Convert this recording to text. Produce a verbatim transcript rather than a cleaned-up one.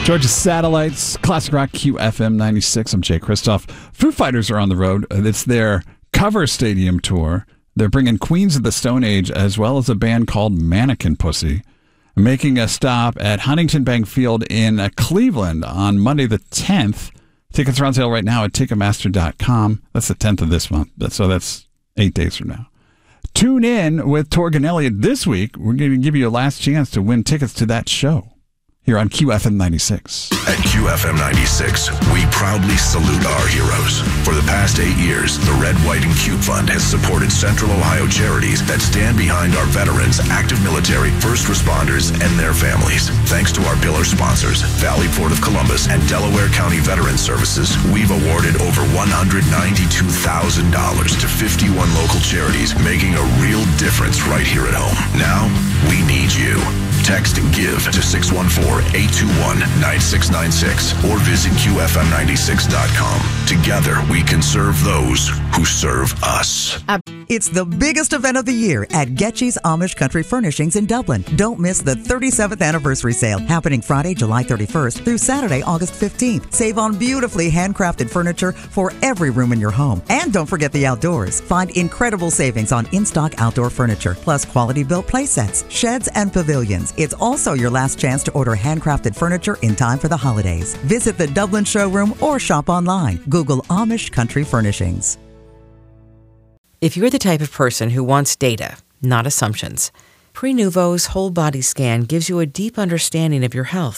Georgia Satellites, Classic Rock Q F M ninety-six. I'm Jay Kristoff. Foo Fighters are on the road. It's their cover stadium tour. They're bringing Queens of the Stone Age as well as a band called Mannequin Pussy, making a stop at Huntington Bank Field in uh, Cleveland on Monday the tenth. Tickets are on sale right now at Ticketmaster dot com. That's the tenth of this month, so that's eight days from now. Tune in with Torg and Elliott this week. We're going to give you a last chance to win tickets to that show here on Q F M ninety-six. At Q F M ninety-six, we proudly salute our heroes. For the past eight years, the Red, White, and Cube Fund has supported Central Ohio charities that stand behind our veterans, active military, first responders, and their families. Thanks to our pillar sponsors, Valley Port of Columbus and Delaware County Veteran Services, we've awarded over one hundred ninety-two thousand dollars to fifty-one local charities, making a real difference right here at home. Now, we need you. Text GIVE to six one four, eight two one, nine six nine six or visit Q F M ninety-six dot com. Together, we can serve those who serve us. It's the biggest event of the year at Getchy's Amish Country Furnishings in Dublin. Don't miss the thirty-seventh anniversary sale happening Friday, July thirty-first through Saturday, August fifteenth. Save on beautifully handcrafted furniture for every room in your home. And don't forget the outdoors. Find incredible savings on in-stock outdoor furniture, plus quality-built play sets, sheds, and pavilions. It's also your last chance to order handcrafted furniture in time for the holidays. Visit the Dublin showroom or shop online. Google Amish Country Furnishings. If you're the type of person who wants data, not assumptions, Prenuvo's whole body scan gives you a deep understanding of your health.